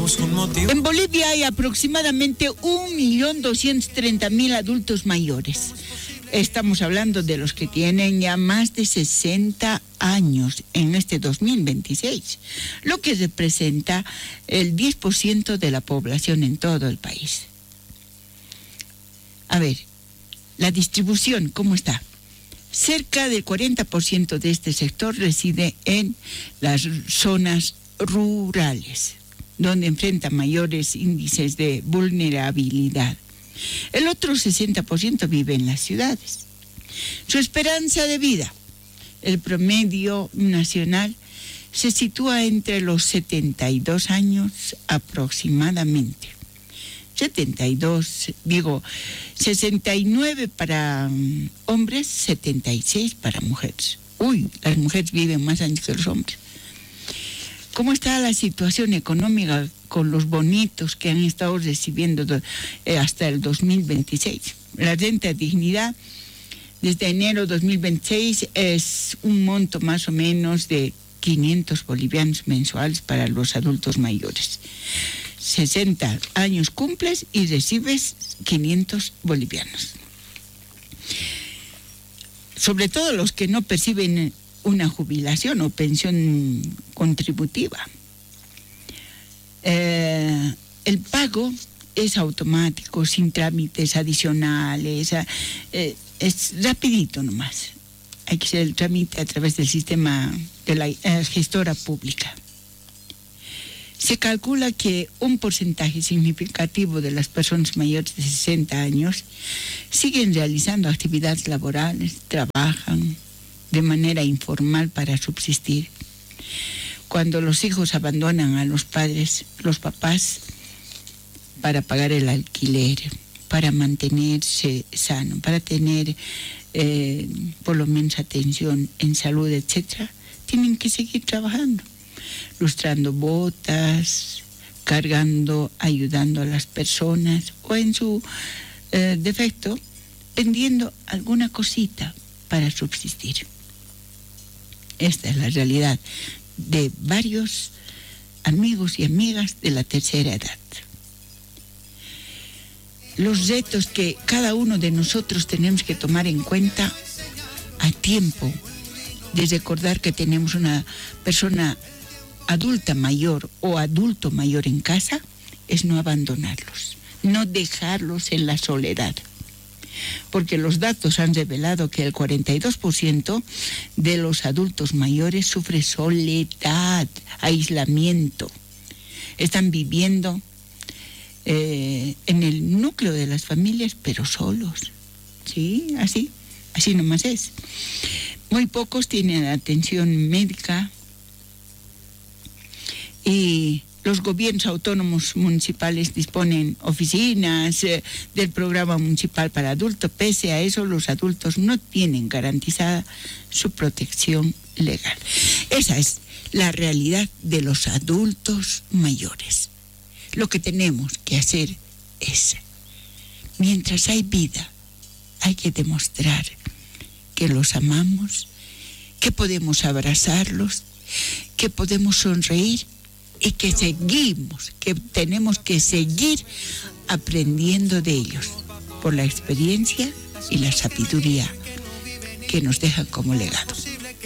En Bolivia hay aproximadamente 1.230.000 adultos mayores. Estamos hablando de los que tienen ya más de 60 años en este 2026, lo que representa el 10% de la población en todo el país. A ver, la distribución, ¿cómo está? Cerca del 40% de este sector reside en las zonas rurales, donde enfrenta mayores índices de vulnerabilidad. El otro 60% vive en las ciudades. Su esperanza de vida, el promedio nacional, se sitúa entre los 72 años aproximadamente. 69 para hombres, 76 para mujeres. Las mujeres viven más años que los hombres. ¿Cómo está la situación económica con los bonitos que han estado recibiendo hasta el 2026? La renta de dignidad desde enero 2026 es un monto más o menos de 500 bolivianos mensuales para los adultos mayores. 60 años cumples y recibes 500 bolivianos. Sobre todo los que no perciben una jubilación o pensión contributiva. El pago es automático, sin trámites adicionales, es rapidito nomás. Hay que hacer el trámite a través del sistema de la gestora pública. Se calcula que un porcentaje significativo de las personas mayores de 60 años siguen realizando actividades laborales, trabajan de manera informal para subsistir. Cuando los hijos abandonan a los padres, los papás, para pagar el alquiler, para mantenerse sano, para tener por lo menos atención en salud, etc., tienen que seguir trabajando, lustrando botas, cargando, ayudando a las personas o en su defecto, vendiendo alguna cosita para subsistir. Esta es la realidad de varios amigos y amigas de la tercera edad. Los retos que cada uno de nosotros tenemos que tomar en cuenta a tiempo de recordar que tenemos una persona adulta mayor o adulto mayor en casa es no abandonarlos, no dejarlos en la soledad. Porque los datos han revelado que el 42% de los adultos mayores sufre soledad, aislamiento. Están viviendo en el núcleo de las familias, pero solos. Sí, así nomás es. Muy pocos tienen atención médica y los gobiernos autónomos municipales disponen oficinas del programa municipal para adultos. Pese a eso, los adultos no tienen garantizada su protección legal. Esa es la realidad de los adultos mayores. Lo que tenemos que hacer es, mientras hay vida, hay que demostrar que los amamos, que podemos abrazarlos, que podemos sonreír y que tenemos que seguir aprendiendo de ellos por la experiencia y la sabiduría que nos dejan como legado.